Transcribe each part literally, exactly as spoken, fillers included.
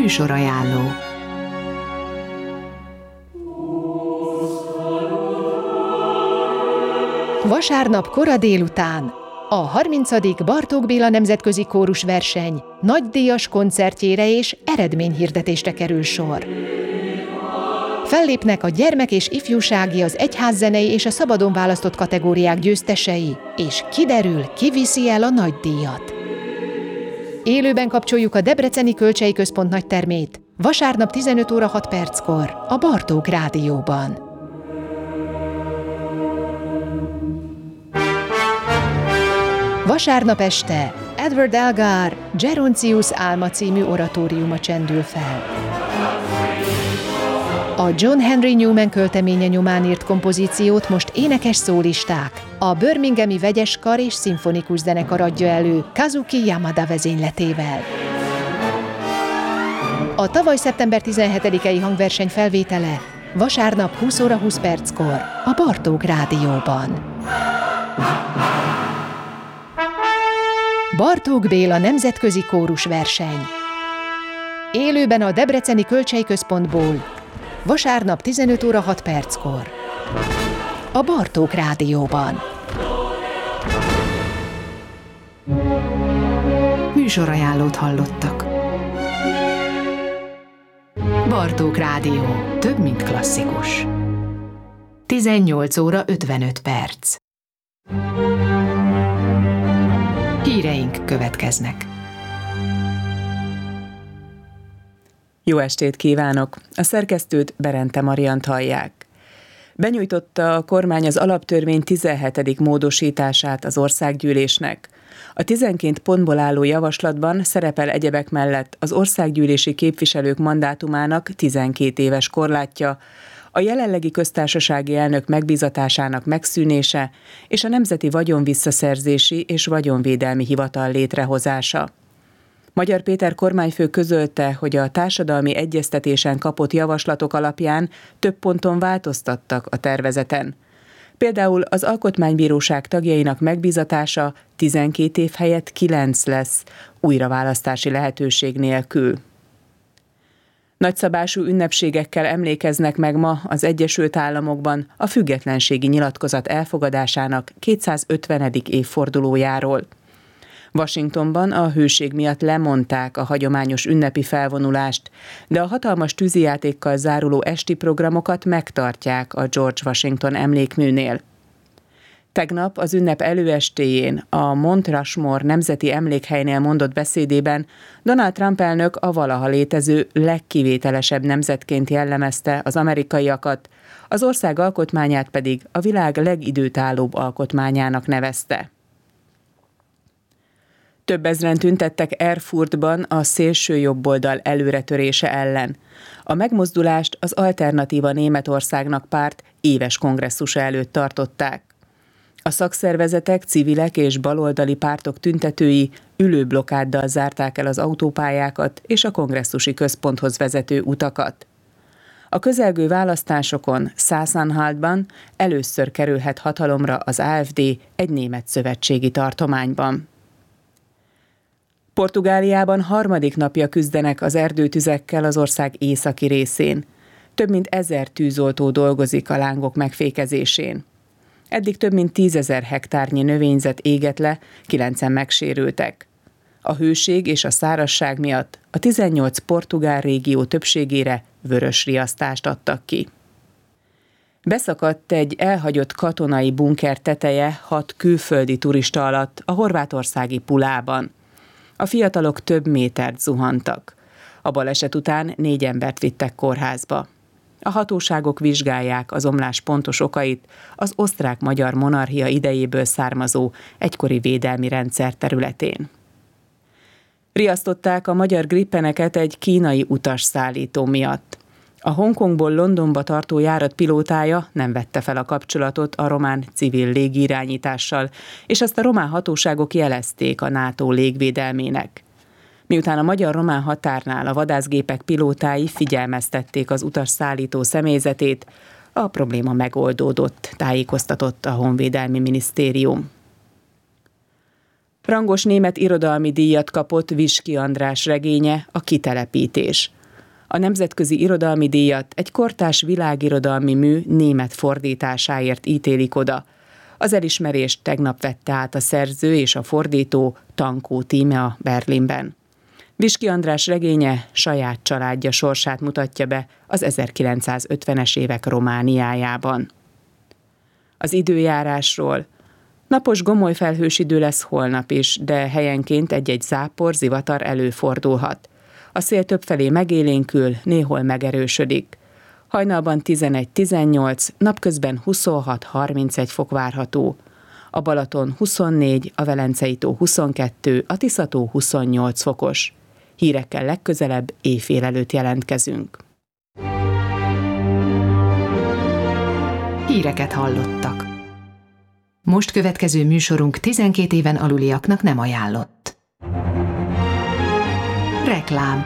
Műsorajánló. Vasárnap kora délután a harmincadik Bartók Béla Nemzetközi Kórusverseny nagydíjas koncertjére és eredményhirdetésre kerül sor. Fellépnek a gyermek- és ifjúsági, az egyházzenei és a szabadon választott kategóriák győztesei, és kiderül, ki viszi el a nagydíjat. Élőben kapcsoljuk a Debreceni Kölcsei Központ nagytermét, vasárnap tizenöt óra hat perckor a Bartók Rádióban. Vasárnap este Edward Elgar Geroncius álma című oratóriuma csendül fel. A John Henry Newman költeménye nyomán írt kompozíciót most énekes szólisták, a Birminghami Vegyes Kar és Szimfonikus Zenekar adja elő Kazuki Yamada vezényletével. A tavaly szeptember tizenhetedikei hangverseny felvétele vasárnap húsz óra húsz perckor a Bartók Rádióban. Bartók Béla Nemzetközi Kórusverseny. Élőben a Debreceni Kölcsei Központból vasárnap tizenöt óra hat perckor a Bartók Rádióban. Műsorajánlót hallottak. Bartók Rádió. Több, mint klasszikus. tizennyolc óra ötvenöt perc. Híreink következnek. Jó estét kívánok! A szerkesztőt, Berente Mariant hallják. Benyújtotta a kormány az alaptörvény tizenhetedik módosítását az országgyűlésnek. A tizenkét pontból álló javaslatban szerepel egyebek mellett az országgyűlési képviselők mandátumának tizenkét éves korlátja, a jelenlegi köztársasági elnök megbízatásának megszűnése és a Nemzeti Vagyonvisszaszerzési és Vagyonvédelmi Hivatal létrehozása. Magyar Péter kormányfő közölte, hogy a társadalmi egyeztetésen kapott javaslatok alapján több ponton változtattak a tervezeten. Például az Alkotmánybíróság tagjainak megbízatása tizenkét év helyett kilenc lesz, újraválasztási lehetőség nélkül. Nagyszabású ünnepségekkel emlékeznek meg ma az Egyesült Államokban a függetlenségi nyilatkozat elfogadásának kétszázötvenedik évfordulójáról. Washingtonban a hőség miatt lemondták a hagyományos ünnepi felvonulást, de a hatalmas tűzijátékkal záruló esti programokat megtartják a George Washington emlékműnél. Tegnap az ünnep előestéjén a Mount Rushmore nemzeti emlékhelynél mondott beszédében Donald Trump elnök a valaha létező legkivételesebb nemzetként jellemezte az amerikaiakat, az ország alkotmányát pedig a világ legidőtállóbb alkotmányának nevezte. Több ezren tüntettek Erfurtban a szélső jobboldal előretörése ellen. A megmozdulást az Alternatíva Németországnak párt éves kongresszusa előtt tartották. A szakszervezetek, civilek és baloldali pártok tüntetői ülőblokkáddal zárták el az autópályákat és a kongresszusi központhoz vezető utakat. A közelgő választásokon Sachsen-Anhaltban először kerülhet hatalomra az á ef dé egy német szövetségi tartományban. Portugáliában harmadik napja küzdenek az erdőtüzekkel az ország északi részén. Több mint ezer tűzoltó dolgozik a lángok megfékezésén. Eddig több mint tízezer hektárnyi növényzet égett le, kilencen megsérültek. A hőség és a szárazság miatt a tizennyolc portugál régió többségére vörös riasztást adtak ki. Beszakadt egy elhagyott katonai bunker teteje hat külföldi turista alatt a horvátországi Pulában. A fiatalok több métert zuhantak. A baleset után négy embert vittek kórházba. A hatóságok vizsgálják az omlás pontos okait az osztrák-magyar monarchia idejéből származó egykori védelmi rendszer területén. Riasztották a magyar grippeneket egy kínai utasszállító miatt. A Hongkongból Londonba tartó járat pilótája nem vette fel a kapcsolatot a román civil légirányítással, és azt a román hatóságok jelezték a NATO légvédelmének. Miután a magyar-román határnál a vadászgépek pilótái figyelmeztették az utasszállító személyzetét, a probléma megoldódott, tájékoztatott a Honvédelmi Minisztérium. Rangos német irodalmi díjat kapott Viski András regénye, A kitelepítés. A nemzetközi irodalmi díjat egy kortárs világirodalmi mű német fordításáért ítélik oda. Az elismerést tegnap vette át a szerző és a fordító Tankó Tímea Berlinben. Viski András regénye saját családja sorsát mutatja be az ezerkilencszázötvenes évek Romániájában. Az időjárásról. Napos gomoly felhős idő lesz holnap is, de helyenként egy-egy zápor, zivatar előfordulhat. A szél többfelé megélénkül, néhol megerősödik. Hajnalban tizenegy-tizennyolc, napközben huszonhat-harmincegy fok várható. A Balaton huszonnégy, a Velencei tó huszonkettő, a Tisza tó huszonnyolc fokos. Hírekkel legközelebb éjfél előtt jelentkezünk. Híreket hallottak. Most következő műsorunk tizenkét éven aluliaknak nem ajánlott. Reklám.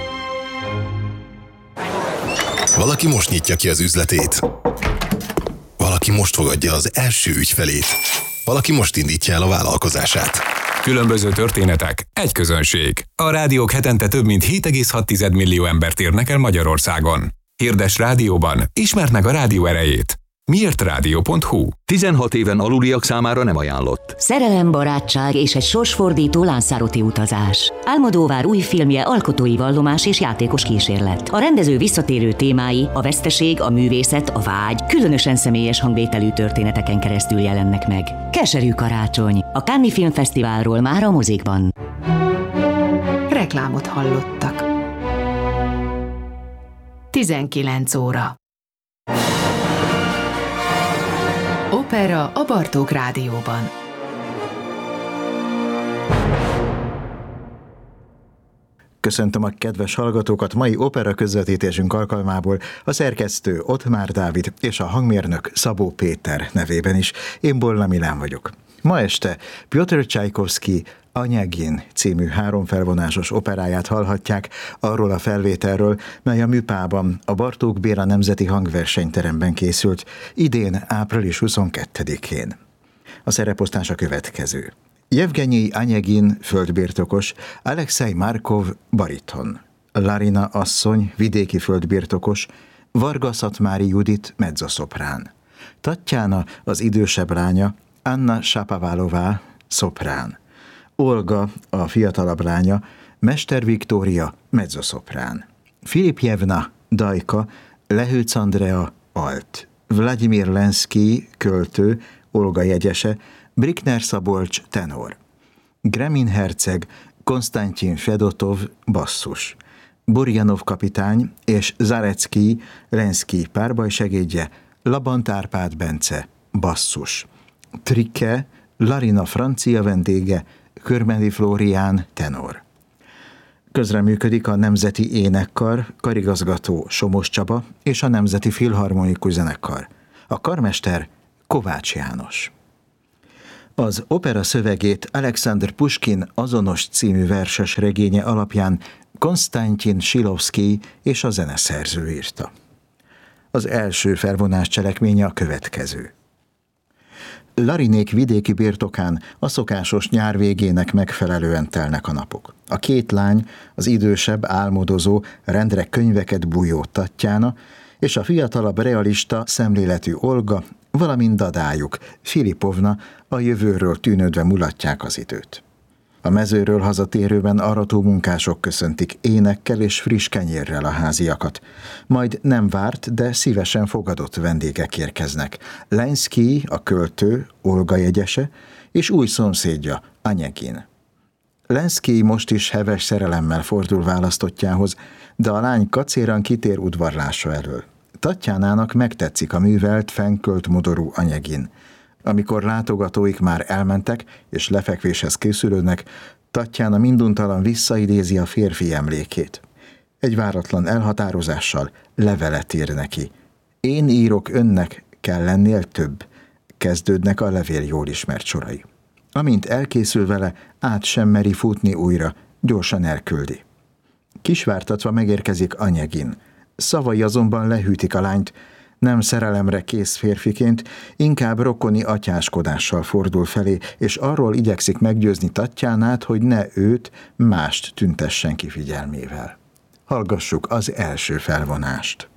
Valaki most nyitja ki az üzletét. Valaki most fogadja az első ügyfelét. Valaki most indítja el a vállalkozását. Különböző történetek, egy közönség. A rádiók hetente több mint hét egész hat millió embert érnek el Magyarországon. Hirdess rádióban, ismerd meg a rádió erejét. miért rádió pont hu? tizenhat éven aluliak számára nem ajánlott. Szerelem, barátság és egy sorsfordító Lanzarote utazás. Almodóvár új filmje alkotói vallomás és játékos kísérlet. A rendező visszatérő témái, a veszteség, a művészet, a vágy, különösen személyes hangvételű történeteken keresztül jelennek meg. Keserű karácsony. A Cannes Filmfesztiválról már a mozikban. Reklámot hallottak. tizenkilenc óra. Opera a Bartók Rádióban. Köszöntöm a kedves hallgatókat mai opera közvetítésünk alkalmából a szerkesztő Ottmár Dávid és a hangmérnök Szabó Péter nevében is. Én Bolla Milán vagyok. Ma este Pjotr Csajkovszky Anyegin című háromfelvonásos operáját hallhatják arról a felvételről, mely a Műpában, a Bartók Béla Nemzeti Hangversenyteremben készült idén április huszonkettedikén. A szereposztás a következő. Jevgenyi Anyegin földbirtokos, Alexei Markov bariton, Larina asszony vidéki földbirtokos, Varga Szatmári Judit mezzoszoprán, Tatjana az idősebb lánya, Anna Shapovalová szoprán, Olga a fiatalabb lánya, Mester Viktória mezzoszoprán, Filipjevna Dajka, Lehőc Andrea alt, Vladimir Lenszky költő, Olga jegyese, Brikner Szabolcs tenor, Gremin herceg, Konstantin Fedotov basszus, Burjanov kapitány és Zarecki Lenszky párbajsegédje, Labant Árpád Bence basszus, Trike, Larina francia vendége, Körmendi Flórián tenor. Közreműködik a Nemzeti Énekkar, karigazgató Somos Csaba és a Nemzeti Filharmonikus Zenekar. A karmester Kovács János. Az opera szövegét Alexander Puskin azonos című verses regénye alapján Konstantin Silovszky és a zeneszerző írta. Az első felvonás cselekménye a következő. Larinék vidéki birtokán a szokásos nyár végének megfelelően telnek a napok. A két lány, az idősebb, álmodozó, rendre könyveket bújó Tatjana, és a fiatalabb realista, szemléletű Olga, valamint dadájuk, Filipovna a jövőről tűnődve mulatják az időt. A mezőről hazatérőben arató munkások köszöntik énekkel és friss kenyérrel a háziakat. Majd nem várt, de szívesen fogadott vendégek érkeznek. Lenszky, a költő, Olga jegyese, és új szomszédja, Anyegin. Lenszky most is heves szerelemmel fordul választottjához, de a lány kacéran kitér udvarlása elől. Tatjánának megtetszik a művelt, fennkölt modorú Anyegin. Amikor látogatóik már elmentek, és lefekvéshez készülődnek, Tatjána minduntalan visszaidézi a férfi emlékét. Egy váratlan elhatározással levelet ír neki. Én írok önnek, kell lennél több. Kezdődnek a levél jól ismert sorai. Amint elkészül vele, át sem meri futni újra, gyorsan elküldi. Kisvártatva megérkezik Anyegin. Szavai azonban lehűtik a lányt, nem szerelemre kész férfiként, inkább rokoni atyáskodással fordul felé, és arról igyekszik meggyőzni Tatjánát, hogy ne őt, mást tüntessen ki figyelmével. Hallgassuk az első felvonást.